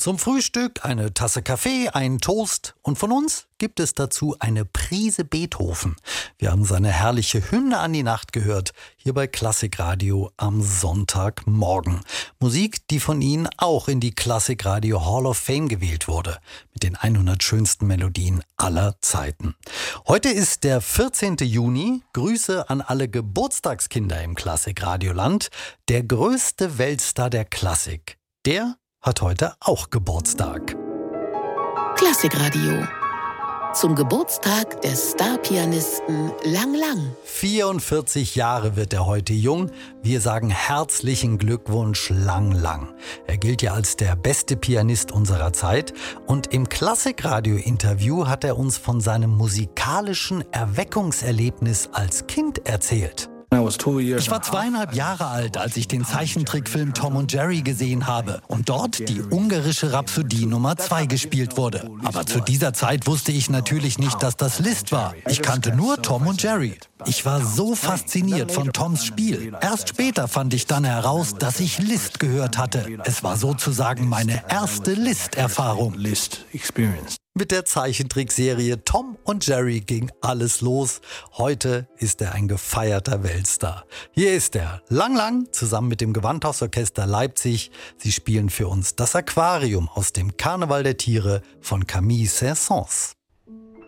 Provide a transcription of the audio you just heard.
Zum Frühstück eine Tasse Kaffee, einen Toast und von uns gibt es dazu eine Prise Beethoven. Wir haben seine herrliche Hymne an die Nacht gehört, hier bei Klassikradio am Sonntagmorgen. Musik, die von Ihnen auch in die Klassikradio Hall of Fame gewählt wurde, mit den 100 schönsten Melodien aller Zeiten. Heute ist der 14. Juni. Grüße an alle Geburtstagskinder im Klassikradioland. Der größte Weltstar der Klassik, der hat heute auch Geburtstag. Klassikradio. Zum Geburtstag des Starpianisten Lang Lang. 44 Jahre wird er heute jung. Wir sagen herzlichen Glückwunsch Lang Lang. Er gilt ja als der beste Pianist unserer Zeit. Und im Klassikradio-Interview hat er uns von seinem musikalischen Erweckungserlebnis als Kind erzählt. Ich war 2,5 Jahre alt, als ich den Zeichentrickfilm Tom und Jerry gesehen habe und dort die ungarische Rhapsodie Nummer 2 gespielt wurde. Aber zu dieser Zeit wusste ich natürlich nicht, dass das Liszt war. Ich kannte nur Tom und Jerry. Ich war so fasziniert von Toms Spiel. Erst später fand ich dann heraus, dass ich Liszt gehört hatte. Es war sozusagen meine erste Liszt-Erfahrung. Mit der Zeichentrickserie Tom und Jerry ging alles los. Heute ist er ein gefeierter Weltstar. Hier ist er, Lang Lang, zusammen mit dem Gewandhausorchester Leipzig. Sie spielen für uns das Aquarium aus dem Karneval der Tiere von Camille Saint-Saëns.